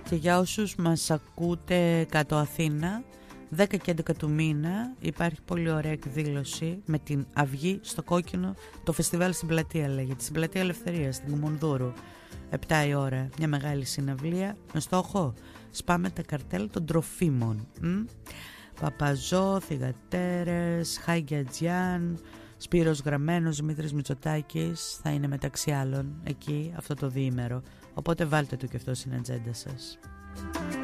Και για όσους μας ακούτε κάτω Αθήνα, 10 και 11 του μήνα υπάρχει πολύ ωραία εκδήλωση με την Αυγή στο Κόκκινο. Το φεστιβάλ στην Πλατεία λέγεται, στην Πλατεία Ελευθερίας, στην Κουμουνδούρου, 7 η ώρα, μια μεγάλη συναυλία με στόχο σπάμε τα καρτέλ των τροφίμων. Παπαζό, θυγατέρες, Χάιγκιατζιάν, Σπύρος Γραμμένος, Δημήτρης Μητσοτάκης θα είναι μεταξύ άλλων εκεί αυτό το διήμερο, οπότε βάλτε το και αυτό στην ατζέντα σας.